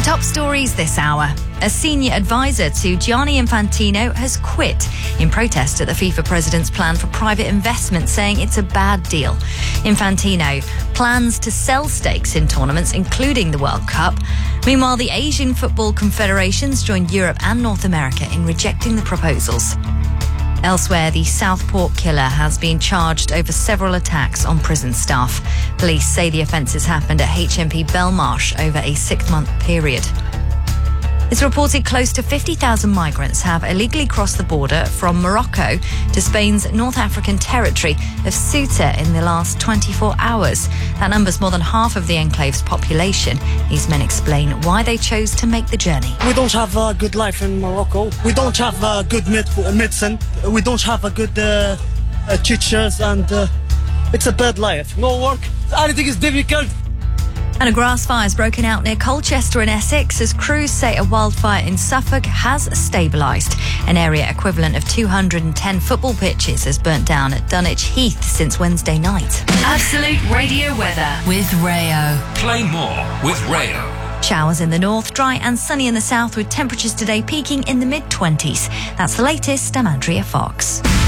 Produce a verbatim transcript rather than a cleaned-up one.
Top stories this hour. A senior advisor to Gianni Infantino has quit in protest at the FIFA president's plan for private investment, saying it's a bad deal. Infantino plans to sell stakes in tournaments, including the World Cup. Meanwhile, the Asian Football Confederations joined Europe and North America in rejecting the proposals. Elsewhere, the Southport killer has been charged over several attacks on prison staff. Police say the offences happened at H M P Belmarsh over a six-month period. It's reported close to fifty thousand migrants have illegally crossed the border from Morocco to Spain's North African territory of Ceuta in the last twenty-four hours. That number's more than half of the enclave's population. These men explain why they chose to make the journey. We don't have a good life in Morocco. We don't have a good med- medicine. We don't have a good uh, uh, teachers, and uh, it's a bad life. No work. Everything is difficult. And a grass fire has broken out near Colchester in Essex as crews say a wildfire in Suffolk has stabilised. An area equivalent of two hundred ten football pitches has burnt down at Dunwich Heath since Wednesday night. Absolute Radio weather with Rayo. Play more with Rayo. Showers in the north, dry and sunny in the south with temperatures today peaking in the mid-twenties. That's the latest. I'm Andrea Fox.